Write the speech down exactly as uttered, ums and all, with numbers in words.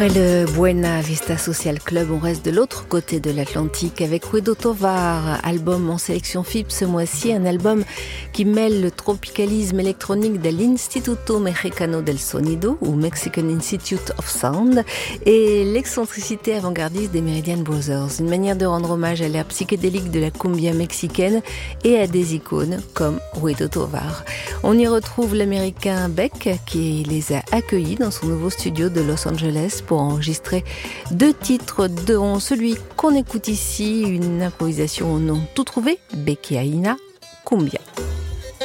Après le Buena Vista Social Club, on reste de l'autre côté de l'Atlantique avec Ruedo Tovar, album en sélection F I P ce mois-ci, un album qui mêle le tropicalisme électronique de l'Instituto Mexicano del Sonido ou Mexican Institute of Sound et l'excentricité avant-gardiste des Meridian Brothers, une manière de rendre hommage à l'ère psychédélique de la cumbia mexicaine et à des icônes comme Ruedo Tovar. On y retrouve l'américain Beck qui les a accueillis dans son nouveau studio de Los Angeles pour enregistrer deux titres, dont celui qu'on écoute ici, une improvisation au nom tout trouvé, Becky Aina, Cumbia.